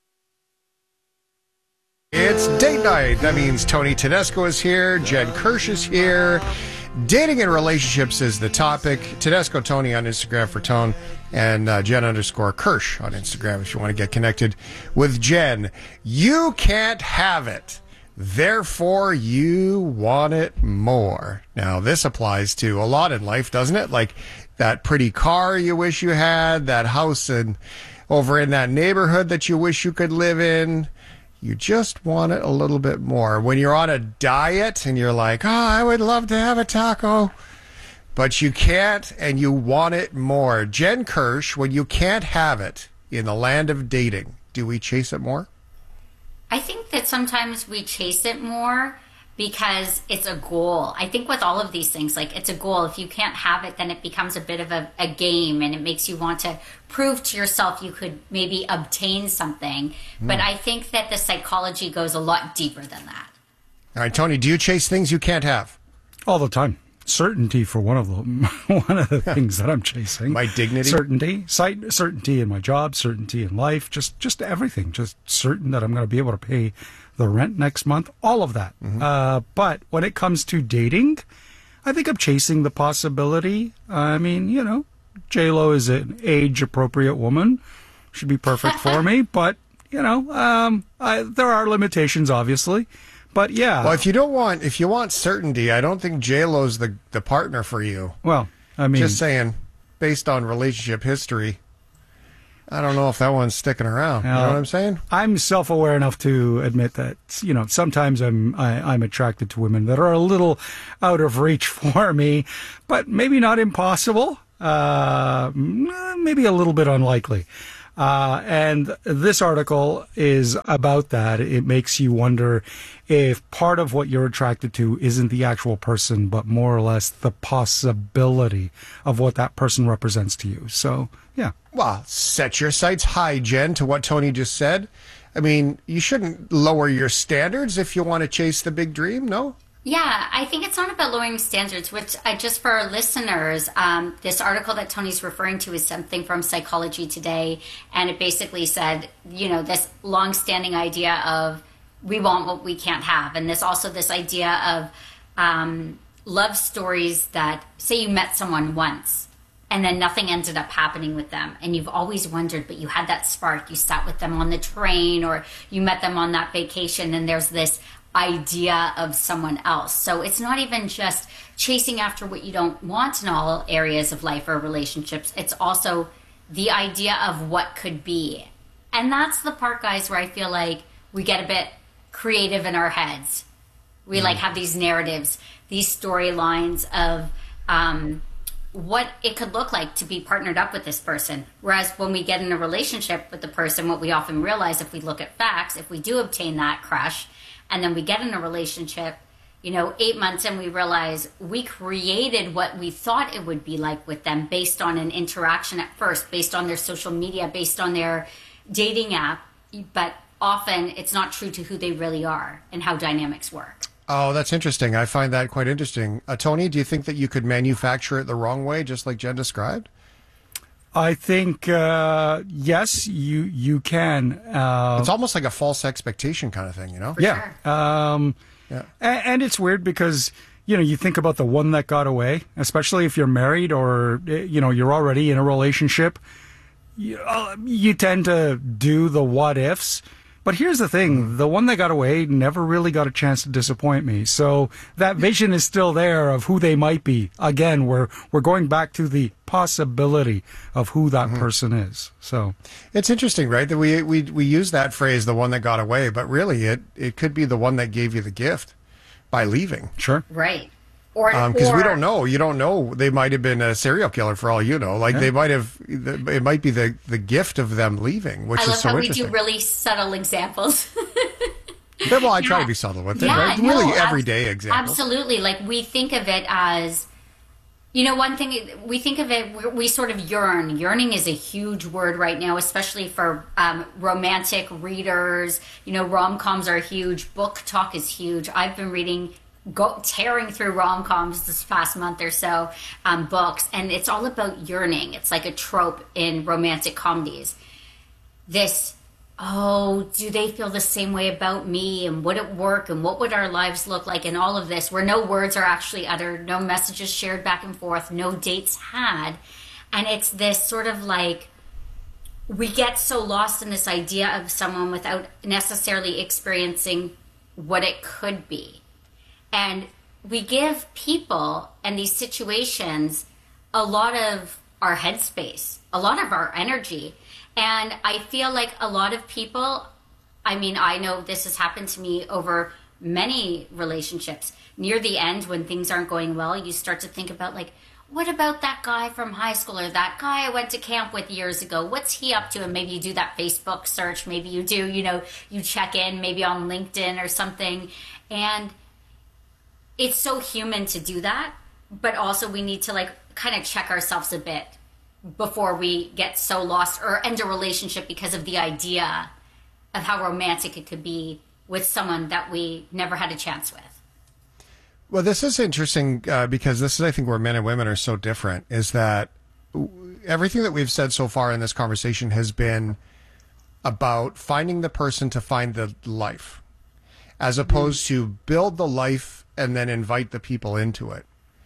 It's date night. That means Tony Tedesco is here. Jen Kirsch is here. Dating and relationships is the topic. Tedesco Tony on Instagram for Tone, and uh, Jen underscore Kirsch on Instagram if you want to get connected with Jen. You can't have it. Therefore, you want it more. Now, this applies to a lot in life, doesn't it? Like that pretty car you wish you had, that house in, over in that neighborhood that you wish you could live in. You just want it a little bit more. When you're on a diet and you're like, oh, I would love to have a taco, but you can't and you want it more. Jen Kirsch, when you can't have it in the land of dating, do we chase it more? I think that sometimes we chase it more because it's a goal. I think with all of these things, like it's a goal. If you can't have it, then it becomes a bit of a, a game, and it makes you want to prove to yourself you could maybe obtain something. Mm. But I think that the psychology goes a lot deeper than that. All right, Tony, do you chase things you can't have? All the time. Certainty for one of them. One of the things that I'm chasing. My dignity? Certainty. Sight, certainty in my job, certainty in life, just just everything. Just certain that I'm going to be able to pay the rent next month, all of that. Mm-hmm. Uh, but when it comes to dating, I think I'm chasing the possibility. I mean, you know, J-Lo is an age-appropriate woman. Should be perfect for me. But, you know, um, I, there are limitations, obviously. But yeah. Well, if you don't want, if you want certainty, I don't think J-Lo's the, the partner for you. Well, I mean. Just saying, based on relationship history, I don't know if that one's sticking around. You know what I'm saying? I'm self-aware enough to admit that, you know, sometimes I'm I, I'm attracted to women that are a little out of reach for me, but maybe not impossible. Uh, maybe a little bit unlikely. Uh, and this article is about that. It makes you wonder if part of what you're attracted to isn't the actual person, but more or less the possibility of what that person represents to you. So, yeah. Well, set your sights high, Jen, to what Tony just said. I mean, you shouldn't lower your standards if you want to chase the big dream, no? Yeah, I think it's not about lowering standards, which I, just for our listeners, um, this article that Tony's referring to is something from Psychology Today, and it basically said, you know, this long-standing idea of we want what we can't have, and this also this idea of um, love stories that, say you met someone once, and then nothing ended up happening with them, and you've always wondered, but you had that spark, you sat with them on the train, or you met them on that vacation, and there's this idea of someone else. So it's not even just chasing after what you don't want in all areas of life or relationships. It's also the idea of what could be. And that's the part, guys, where I feel like we get a bit creative in our heads. We mm. like have these narratives, these storylines of um, what it could look like to be partnered up with this person. Whereas when we get in a relationship with the person, what we often realize if we look at facts, if we do obtain that crush, and then we get in a relationship, you know, eight months and we realize we created what we thought it would be like with them based on an interaction at first, based on their social media, based on their dating app. But often it's not true to who they really are and how dynamics work. Oh, that's interesting. I find that quite interesting. Uh, Tony, do you think that you could manufacture it the wrong way, just like Jen described? I think, uh, yes, you you can. Uh, it's almost like a false expectation kind of thing, you know? For yeah. Sure. Um, yeah. And, and it's weird because, you know, you think about the one that got away, especially if you're married or, you know, you're already in a relationship. You, uh, you tend to do the what ifs. But here's the thing, the one that got away never really got a chance to disappoint me. So that vision is still there of who they might be. Again, we're we're going back to the possibility of who that mm-hmm. person is. So it's interesting, right? That we we we use that phrase, the one that got away, but really it it could be the one that gave you the gift by leaving. Sure. Right. Or because um, or, we don't know, you don't know. They might have been a serial killer for all you know. Like yeah. they might have. It might be the the gift of them leaving, which I is love so how interesting. we do really subtle examples. Well, I yeah. try to be subtle with it. Yeah, Right? no, Really, ab- everyday examples. Absolutely. Like we think of it as, you know, one thing we think of it. We, we sort of yearn. Yearning is a huge word right now, especially for um, romantic readers. You know, rom-coms are huge. Book talk is huge. I've been reading. Go tearing through rom-coms this past month or so, um, books, and it's all about yearning. It's like a trope in romantic comedies. This, oh, do they feel the same way about me, and would it work, and what would our lives look like, and all of this, where no words are actually uttered, no messages shared back and forth, no dates had, and it's this sort of like, we get so lost in this idea of someone without necessarily experiencing what it could be. And we give people and these situations a lot of our headspace, a lot of our energy. And I feel like a lot of people, I mean, I know this has happened to me over many relationships. Near the end, when things aren't going well, you start to think about like, what about that guy from high school or that guy I went to camp with years ago? What's he up to? And maybe you do that Facebook search. Maybe you do, you know, you check in maybe on LinkedIn or something. And it's so human to do that, but also we need to like kind of check ourselves a bit before we get so lost or end a relationship because of the idea of how romantic it could be with someone that we never had a chance with. Well, this is interesting uh, because this is, I think, where men and women are so different, is that everything that we've said so far in this conversation has been about finding the person to find the life, as opposed mm-hmm. to build the life and then invite the people into it.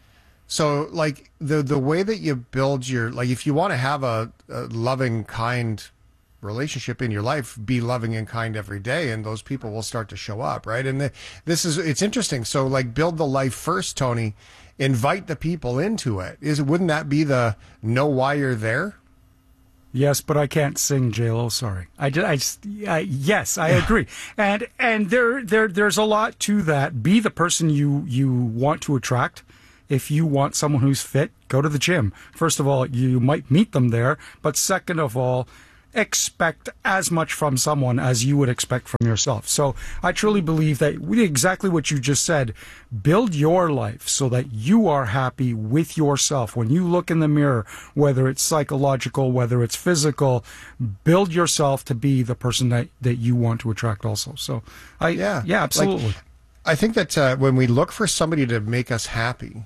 So like the the way that you build your, like if you want to have a, a loving, kind relationship in your life, be loving and kind every day, and those people will start to show up, right? And the, this is, it's interesting. So like build the life first, Tony, invite the people into it. Is wouldn't that be the know why you're there? Yes, but I can't sing, J-Lo. Sorry. I, just, I just, I, yes, I agree. and and there there there's a lot to that. Be the person you, you want to attract. If you want someone who's fit, go to the gym. First of all, you might meet them there. But second of all, expect as much from someone as you would expect from yourself. So I truly believe that we exactly what you just said. Build your life so that you are happy with yourself. When you look in the mirror, whether it's psychological, whether it's physical, build yourself to be the person that, that you want to attract also. So I, yeah, yeah, absolutely. Like, I think that uh, when we look for somebody to make us happy,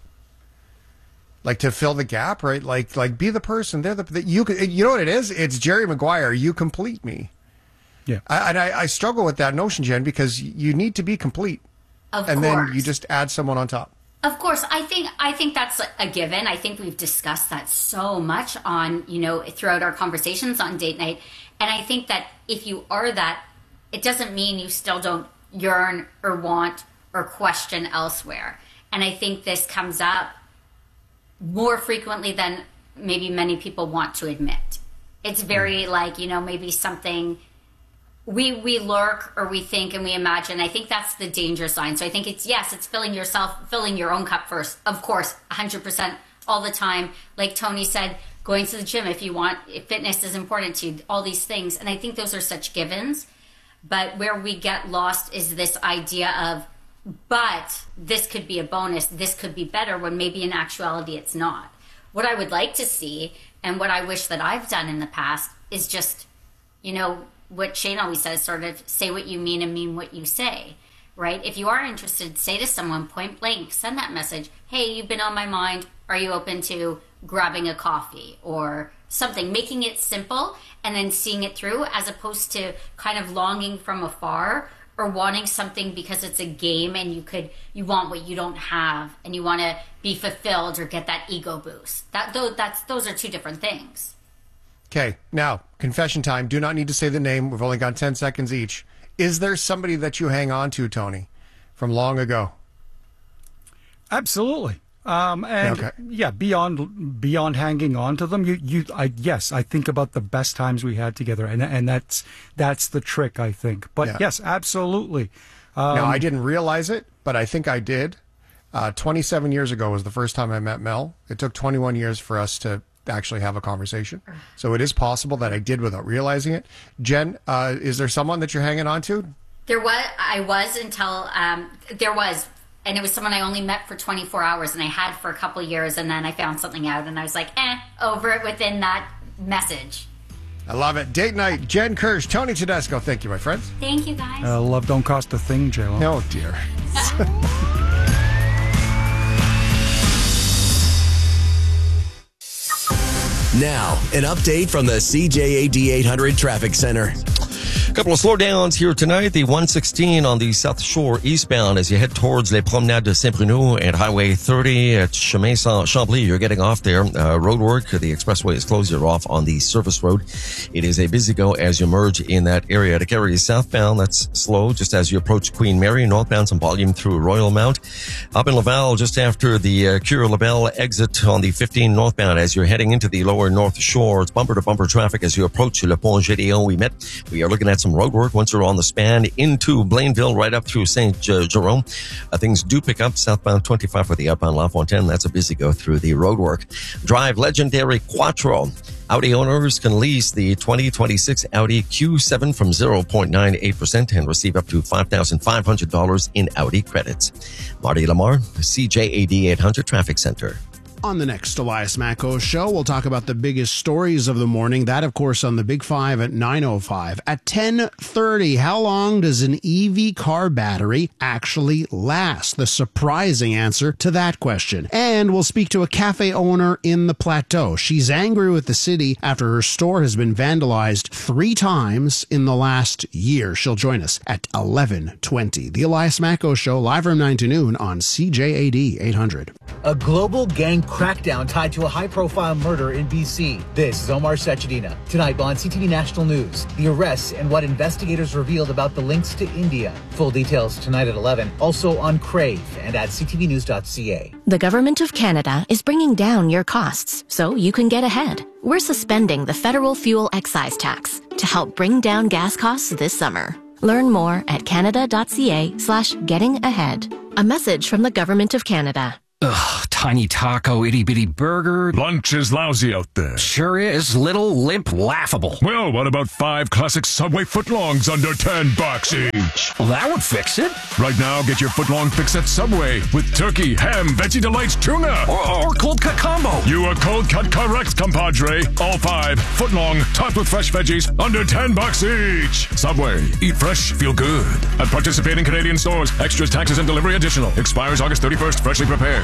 like to fill the gap, right? Like, like be the person. They're the that you. You know what it is? It's Jerry Maguire. You complete me. Yeah. I, and I, I struggle with that notion, Jen, because you need to be complete, Of and course. then you just add someone on top. Of course, I think I think that's a given. I think we've discussed that so much on, you know, throughout our conversations on date night. And I think that if you are that, it doesn't mean you still don't yearn or want or question elsewhere. And I think this comes up more frequently than maybe many people want to admit. It's very like, you know, maybe something we we lurk or we think and we imagine. I think that's the danger sign. So I think it's, yes, it's filling yourself, filling your own cup first. Of course, one hundred percent all the time. Like Tony said, going to the gym if you want, if fitness is important to you, all these things. And I think those are such givens. But where we get lost is this idea of, but this could be a bonus, this could be better, when maybe in actuality it's not. What I would like to see, and what I wish that I've done in the past, is just, you know, what Shane always says, sort of say what you mean and mean what you say, right? If you are interested, say to someone point blank, send that message, hey, you've been on my mind, are you open to grabbing a coffee or something, making it simple and then seeing it through, as opposed to kind of longing from afar or wanting something because it's a game and you could you want what you don't have and you want to be fulfilled or get that ego boost. That though that's those are two different things. Okay, now confession time. Do not need to say the name. We've only got ten seconds each. Is there somebody that you hang on to, Tony, from long ago? Absolutely. Um, and okay. yeah, beyond beyond hanging on to them, you you I yes, I think about the best times we had together, and and that's that's the trick, I think. But Yeah. yes, absolutely. Um, now, I didn't realize it, but I think I did. Uh, twenty-seven years ago was the first time I met Mel. It took twenty-one years for us to actually have a conversation. So it is possible that I did without realizing it. Jen, uh, is there someone that you're hanging on to? There was I was until um, there was. And it was someone I only met for twenty-four hours, and I had for a couple years, and then I found something out, and I was like, eh, over it within that message. I love it. Date night, Jen Kirsch, Tony Tedesco. Thank you, my friends. Thank you, guys. uh, love don't cost a thing, J-Lo. Oh, dear. Now, an update from the C J A D eight hundred Traffic Center. A couple of slowdowns here tonight. The one sixteen on the South Shore eastbound as you head towards Les Promenades de Saint-Bruno and Highway thirty at Chemin Chambly. You're getting off there. Uh, road work. The expressway is closed. You're off on the service road. It is a busy go as you merge in that area. To carry you southbound, that's slow just as you approach Queen Mary. Northbound, some volume through Royal Mount. Up in Laval, just after the uh, Cure Labelle exit on the fifteen northbound as you're heading into the lower North Shore. It's bumper to bumper traffic as you approach Le Pont Gédéon. We met. We are looking at some road work once you're on the span into Blainville, right up through Saint Jerome. Uh, things do pick up southbound twenty-five for the outbound La Fontaine. That's a busy go through the road work. Drive legendary Quattro. Audi owners can lease the twenty twenty-six Audi Q seven from zero point nine eight percent and receive up to five thousand five hundred dollars in Audi credits. Marty Lamar, C J A D eight hundred Traffic Center. On the next Elias Macco show, we'll talk about the biggest stories of the morning. That, of course, on the Big Five at nine oh five. At ten thirty, how long does an E V car battery actually last? The surprising answer to that question. And we'll speak to a cafe owner in the Plateau. She's angry with the city after her store has been vandalized three times in the last year. She'll join us at eleven twenty. The Elias Macco show, live from nine to noon on C J A D eight hundred. A global gang crackdown tied to a high-profile murder in B C. This is Omar Sechedina. Tonight on C T V National News, the arrests and what investigators revealed about the links to India. Full details tonight at eleven. Also on Crave and at c t v news dot c a. The Government of Canada is bringing down your costs so you can get ahead. We're suspending the federal fuel excise tax to help bring down gas costs this summer. Learn more at canada.ca slash getting ahead. A message from the Government of Canada. Ugh, tiny taco, itty bitty burger. Lunch is lousy out there. Sure is. Little, limp, laughable. Well, what about five classic Subway footlongs under ten bucks each? Well, that would fix it. Right now, get your footlong fix at Subway with turkey, ham, veggie delights, tuna. Or, or cold cut combo. You are cold cut correct, compadre. All five, footlong, topped with fresh veggies, under ten bucks each. Subway, eat fresh, feel good. At participating Canadian stores, extras, taxes, and delivery additional. Expires August thirty-first, freshly prepared.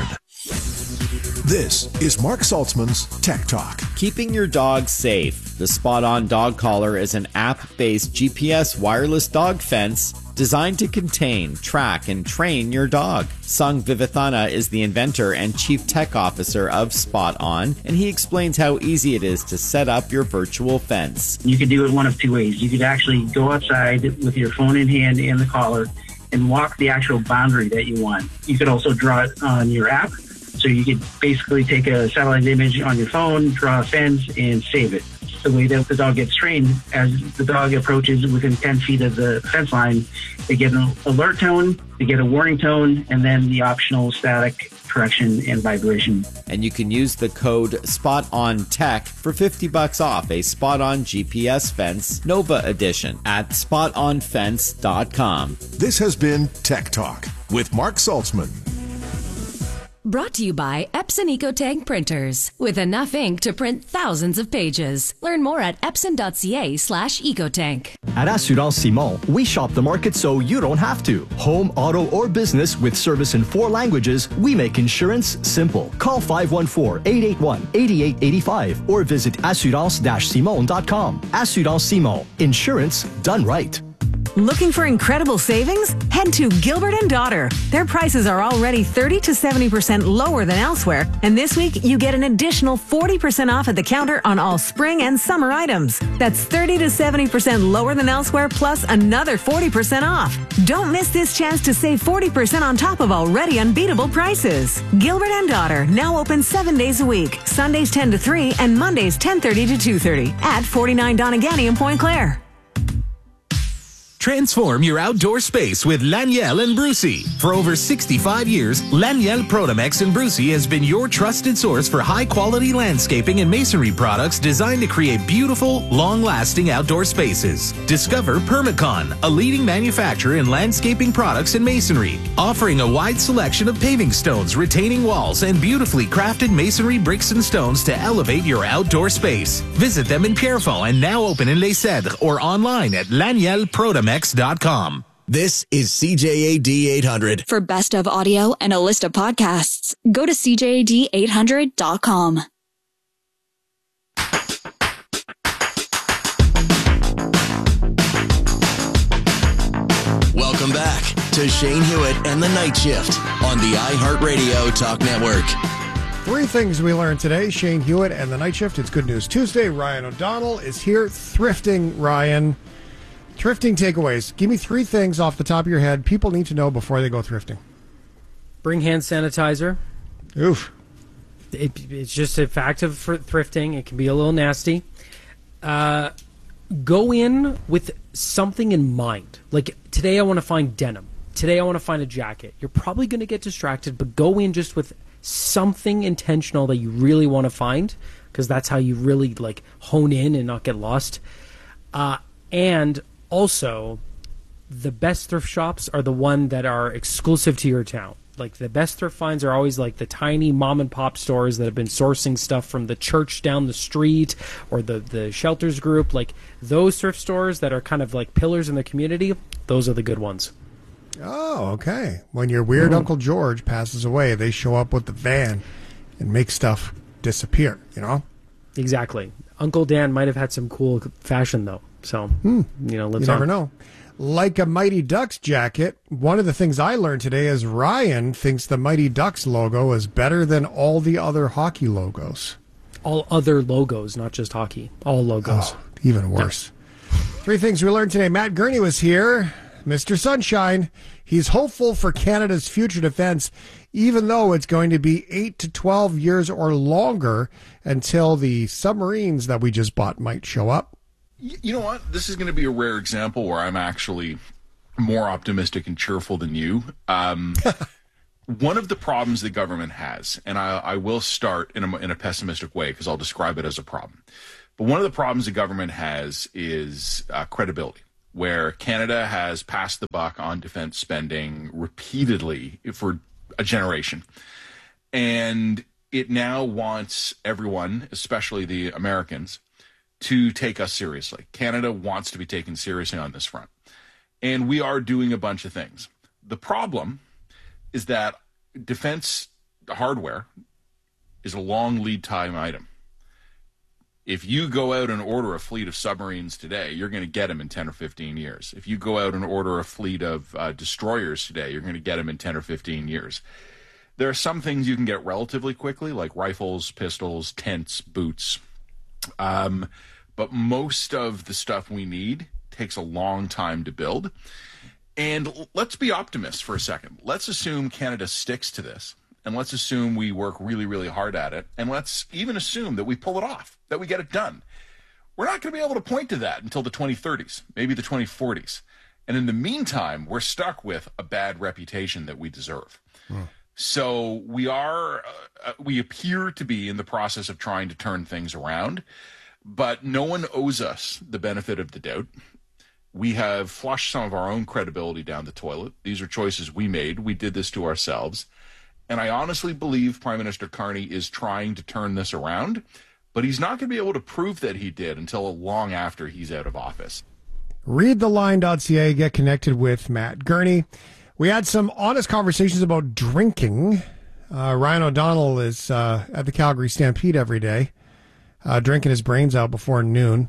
This is Mark Saltzman's Tech Talk. Keeping your dog safe. The Spot On Dog Collar is an app-based G P S wireless dog fence designed to contain, track, and train your dog. Sung Vivathana is the inventor and chief tech officer of Spot On, and he explains how easy it is to set up your virtual fence. You could do it one of two ways. You could actually go outside with your phone in hand and the collar and walk the actual boundary that you want. You could also draw it on your app. So you could basically take a satellite image on your phone, draw a fence, and save it. The way that the dog gets trained, as the dog approaches within ten feet of the fence line, they get an alert tone, they get a warning tone, and then the optional static correction and vibration. And you can use the code SPOTONTECH for fifty bucks off a Spot On G P S fence Nova edition at spot on fence dot com. This has been Tech Talk with Mark Saltzman. Brought to you by Epson EcoTank printers. With enough ink to print thousands of pages. Learn more at epson.ca slash ecotank. At Assurance Simon, we shop the market so you don't have to. Home, auto, or business with service in four languages, we make insurance simple. Call five one four, eight eight one, eight eight eight five or visit assurance dash simon dot com. Assurance Simon. Insurance done right. Looking for incredible savings? Head to Gilbert and Daughter. Their prices are already thirty to seventy percent lower than elsewhere, and this week you get an additional forty percent off at the counter on all spring and summer items. That's thirty to seventy percent lower than elsewhere, plus another forty percent off. Don't miss this chance to save forty percent on top of already unbeatable prices. Gilbert and Daughter, now open seven days a week, Sundays ten to three and Mondays ten thirty to two thirty at forty-nine Donegany in Point Claire. Transform your outdoor space with Laniel and Brucey. For over sixty-five years, Laniel Protomex and Brucey has been your trusted source for high-quality landscaping and masonry products designed to create beautiful, long-lasting outdoor spaces. Discover Permacon, a leading manufacturer in landscaping products and masonry, offering a wide selection of paving stones, retaining walls, and beautifully crafted masonry bricks and stones to elevate your outdoor space. Visit them in Pierrefonds and now open in Les Cèdres or online at laniel protomex dot com. This is C J A D eight hundred. For best of audio and a list of podcasts, go to c j a d eight hundred dot com. Welcome back to Shane Hewitt and the Night Shift on the iHeartRadio Talk Network. Three things we learned today. Shane Hewitt and the Night Shift. It's Good News Tuesday. Ryan O'Donnell is here. Thrifting, Ryan. Thrifting takeaways. Give me three things off the top of your head people need to know before they go thrifting. Bring hand sanitizer. Oof. It, it's just a fact of thrifting. It can be a little nasty. Uh, go in with something in mind. Like, today I want to find denim. Today I want to find a jacket. You're probably going to get distracted, but go in just with something intentional that you really want to find, because that's how you really, like, hone in and not get lost. Uh, and also, the best thrift shops are the one that are exclusive to your town. Like, the best thrift finds are always like the tiny mom and pop stores that have been sourcing stuff from the church down the street or the, the shelters group. Like, those thrift stores that are kind of like pillars in the community, those are the good ones. Oh, okay. When your weird mm-hmm. Uncle George passes away, they show up with the van and make stuff disappear, you know? Exactly. Uncle Dan might have had some cool fashion, though. So, hmm. you know, let's You never on. know. like a Mighty Ducks jacket. One of the things I learned today is Ryan thinks the Mighty Ducks logo is better than all the other hockey logos. All other logos, not just hockey. All logos. Oh, even worse. Yeah. Three things we learned today. Matt Gurney was here. Mister Sunshine. He's hopeful for Canada's future defense, even though it's going to be eight to twelve years or longer until the submarines that we just bought might show up. You know what? This is going to be a rare example where I'm actually more optimistic and cheerful than you. Um, one of the problems the government has, and I, I will start in a, in a pessimistic way because I'll describe it as a problem. But one of the problems the government has is uh, credibility, where Canada has passed the buck on defense spending repeatedly for a generation. And it now wants everyone, especially the Americans, to take us seriously. Canada wants to be taken seriously on this front. And we are doing a bunch of things. The problem is that defense hardware is a long lead time item. If you go out and order a fleet of submarines today, you're going to get them in ten or fifteen years. If you go out and order a fleet of uh, destroyers today, you're going to get them in ten or fifteen years. There are some things you can get relatively quickly, like rifles, pistols, tents, boots. Um, but most of the stuff we need takes a long time to build. And let's be optimists for a second. Let's assume Canada sticks to this. And let's assume we work really, really hard at it. And let's even assume that we pull it off, that we get it done. We're not going to be able to point to that until the twenty thirties, maybe the twenty forties. And in the meantime, we're stuck with a bad reputation that we deserve. Hmm. So we are, uh, we appear to be in the process of trying to turn things around, but no one owes us the benefit of the doubt. We have flushed some of our own credibility down the toilet. These are choices we made. We did this to ourselves. And I honestly believe Prime Minister Carney is trying to turn this around, but he's not going to be able to prove that he did until long after he's out of office. Read the line dot c a, get connected with Matt Gurney. We had some honest conversations about drinking. Uh, Ryan O'Donnell is uh, at the Calgary Stampede every day, uh, drinking his brains out before noon.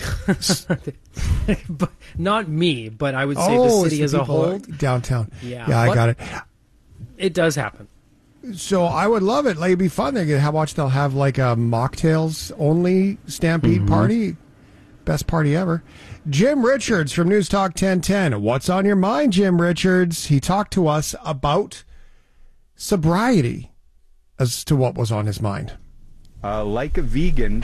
But not me, but I would say oh, the city as a whole. Downtown. Yeah, yeah I got it. It does happen. So I would love it. Like, it'd be fun. They could have, watch. They'll have like a mocktails only Stampede mm-hmm. party. Best party ever. Jim Richards from News Talk ten ten. What's on your mind, Jim Richards? He talked to us about sobriety as to what was on his mind. Uh, like a vegan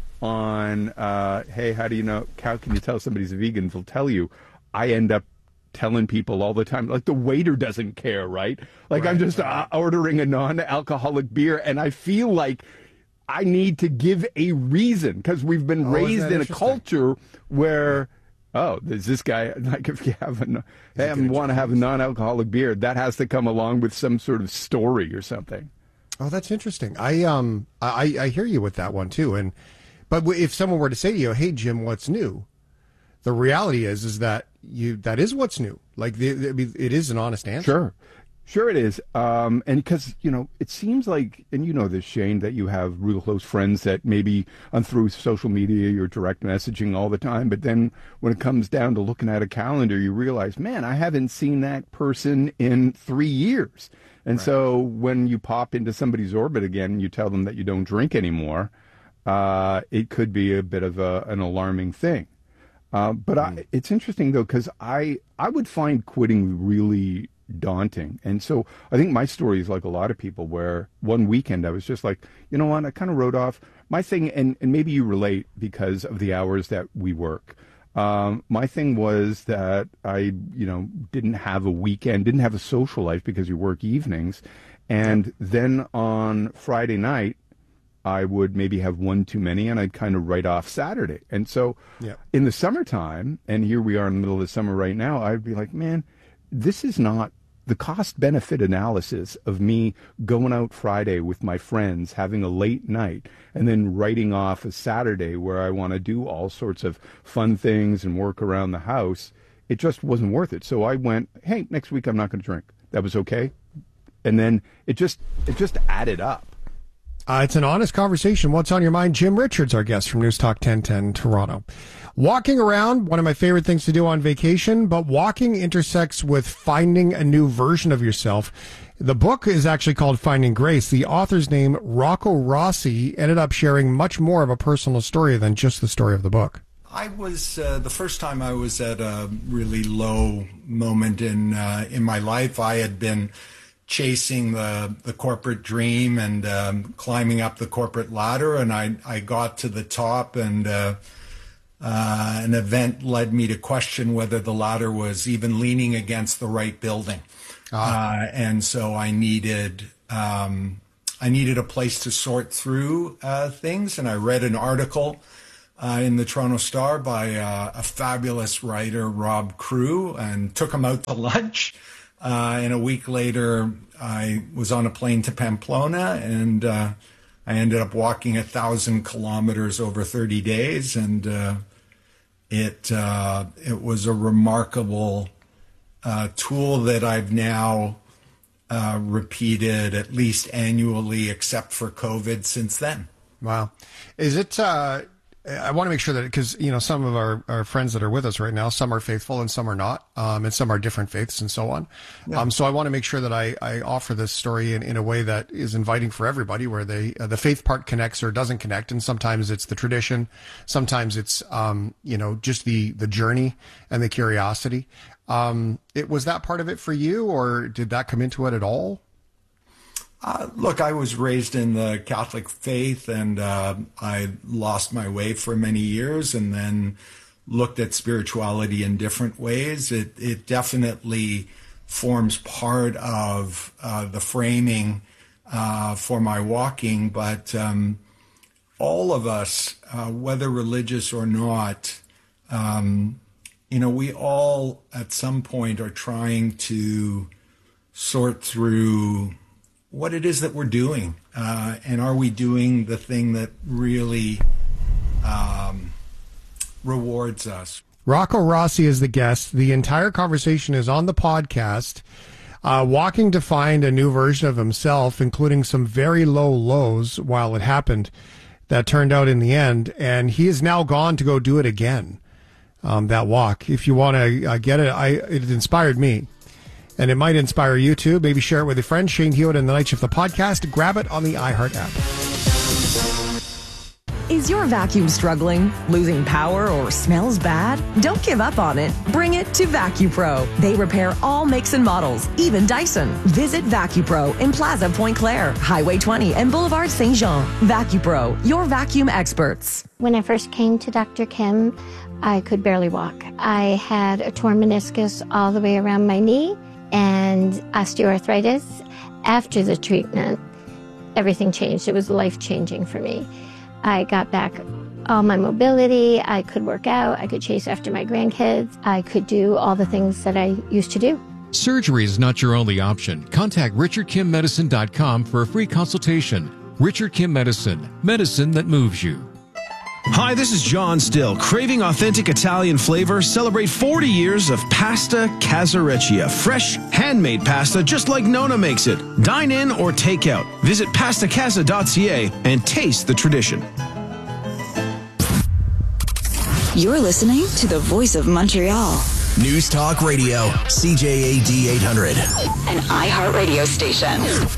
on, uh, hey, how do you know, how can you tell somebody's a vegan? They'll tell you. I end up telling people all the time, like the waiter doesn't care, right? Like right, I'm just right. uh, ordering a non-alcoholic beer, and I feel like I need to give a reason because we've been oh, raised in a culture where, oh, there's this guy, like if you have a, hey, I want to have a non-alcoholic beer, that has to come along with some sort of story or something. Oh, that's interesting. I um I, I hear you with that one too. And but if someone were to say to you, hey Jim, what's new? The reality is is that you that is what's new. Like the, the, it is an honest answer. Sure. Sure it is. Um, and because, you know, it seems like, and you know this, Shane, that you have real close friends that maybe on through social media, you're direct messaging all the time. But then when it comes down to looking at a calendar, you realize, man, I haven't seen that person in three years. And right. so when you pop into somebody's orbit again and you tell them that you don't drink anymore, uh, it could be a bit of a, an alarming thing. Uh, but mm. I, it's interesting, though, because I, I would find quitting really daunting. And so I think my story is like a lot of people where one weekend I was just like, you know what, I kind of wrote off my thing. And, and maybe you relate because of the hours that we work. Um, my thing was that I, you know, didn't have a weekend, didn't have a social life because you work evenings. And then on Friday night, I would maybe have one too many and I'd kind of write off Saturday. And so yeah. in the summertime, and here we are in the middle of the summer right now, I'd be like, man, this is not the cost-benefit analysis of me going out Friday with my friends, having a late night, and then writing off a Saturday where I want to do all sorts of fun things and work around the house. It just wasn't worth it. So I went, hey, next week I'm not going to drink. That was okay. And then it just it just added up. Uh, it's an honest conversation. What's on your mind? Jim Richards, our guest from News Talk ten ten Toronto. Walking around, one of my favorite things to do on vacation, but walking intersects with finding a new version of yourself. The book is actually called Finding Grace. The author's name, Rocco Rossi, ended up sharing much more of a personal story than just the story of the book. I was, uh, the first time I was at a really low moment in uh, in my life, I had been chasing the, the corporate dream and um, climbing up the corporate ladder, and I, I got to the top, and uh, uh, an event led me to question whether the ladder was even leaning against the right building. Ah. Uh, and so I needed um, I needed a place to sort through uh, things, and I read an article uh, in the Toronto Star by uh, a fabulous writer, Rob Crew, and took him out to lunch. Uh, and a week later, I was on a plane to Pamplona, and uh, I ended up walking a thousand kilometers over thirty days, and uh, it uh, it was a remarkable uh, tool that I've now uh, repeated at least annually, except for COVID, since then. Wow, is it? Uh... I want to make sure that, because, you know, some of our, our friends that are with us right now, some are faithful and some are not, um, and some are different faiths and so on. Yeah. Um, so I want to make sure that I, I offer this story in, in a way that is inviting for everybody, where they, uh, the faith part connects or doesn't connect. And sometimes it's the tradition. Sometimes it's, um, you know, just the, the journey and the curiosity. Um, it was that part of it for you, or did that come into it at all? Uh, look, I was raised in the Catholic faith, and uh, I lost my way for many years, and then looked at spirituality in different ways. It it definitely forms part of uh, the framing uh, for my walking, but um, all of us, uh, whether religious or not, um, you know, we all at some point are trying to sort through what it is that we're doing, uh, and are we doing the thing that really um, rewards us? Rocco Rossi is the guest. The entire conversation is on the podcast, uh, walking to find a new version of himself, including some very low lows while it happened that turned out in the end. And he is now gone to go do it again, um, that walk. If you want to uh, get it, I, it inspired me. And it might inspire you too. Maybe share it with a friend. Shane Hewitt and the Night Shift, the podcast. Grab it on the iHeart app. Is your vacuum struggling, losing power, or smells bad? Don't give up on it. Bring it to VacuPro. They repair all makes and models, even Dyson. Visit VacuPro in Plaza Point Claire, Highway twenty, and Boulevard Saint Jean. VacuPro, your vacuum experts. When I first came to Doctor Kim, I could barely walk. I had a torn meniscus all the way around my knee and osteoarthritis. After the treatment, everything changed. It was life-changing for me. I got back all my mobility. I could work out. I could chase after my grandkids. I could do all the things that I used to do. Surgery is not your only option. Contact richard kim medicine dot com for a free consultation. Richard Kim Medicine, medicine that moves you. Hi, this is John Still. Craving authentic Italian flavor? Celebrate forty years of Pasta Casareccia. Fresh, handmade pasta just like Nona makes it. Dine in or take out. Visit pasta casa dot c a and taste the tradition. You're listening to the voice of Montreal. News Talk Radio, C J A D eight hundred. An iHeart radio station.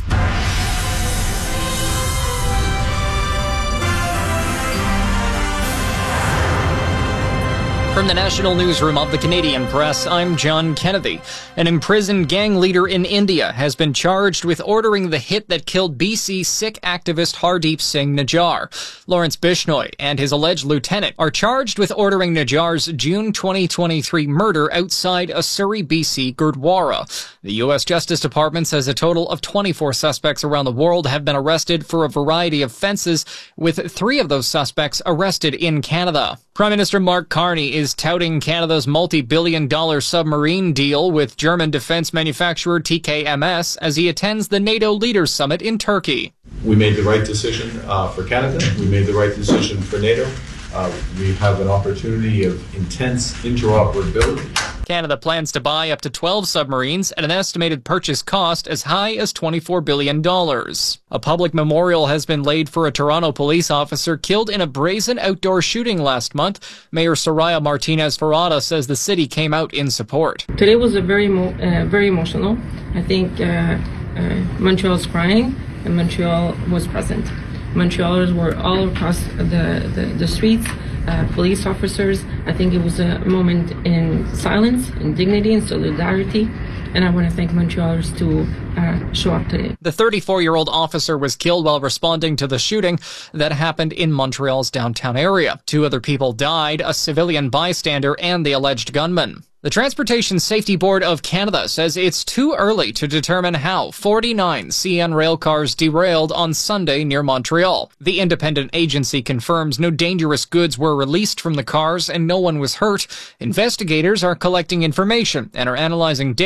From the National Newsroom of the Canadian Press, I'm John Kennedy. An imprisoned gang leader in India has been charged with ordering the hit that killed B C Sikh activist Hardeep Singh Najjar. Lawrence Bishnoi and his alleged lieutenant are charged with ordering Najjar's June twenty twenty-three murder outside a Surrey, B C Gurdwara. The U S Justice Department says a total of twenty-four suspects around the world have been arrested for a variety of offences, with three of those suspects arrested in Canada. Prime Minister Mark Carney is touting Canada's multi-billion dollar submarine deal with German defense manufacturer T K M S as he attends the NATO Leaders Summit in Turkey. We made the right decision uh, for Canada. We made the right decision for NATO. Uh, we have an opportunity of intense interoperability Canada plans to buy up to twelve submarines at an estimated purchase cost as high as twenty-four billion dollars. A public memorial has been laid for a Toronto police officer killed in a brazen outdoor shooting last month. Mayor Soraya Martinez-Ferrada says the city came out in support. Today was a very, uh, very emotional. I think uh, uh, Montreal's crying and Montreal was present. Montrealers were all across the, the, the streets, uh, police officers. I think it was a moment in silence, in dignity, and solidarity. And I want to thank Montrealers to uh, show up today. The thirty-four-year-old officer was killed while responding to the shooting that happened in Montreal's downtown area. Two other people died, a civilian bystander and the alleged gunman. The Transportation Safety Board of Canada says it's too early to determine how forty-nine C N rail cars derailed on Sunday near Montreal. The independent agency confirms no dangerous goods were released from the cars and no one was hurt. Investigators are collecting information and are analyzing data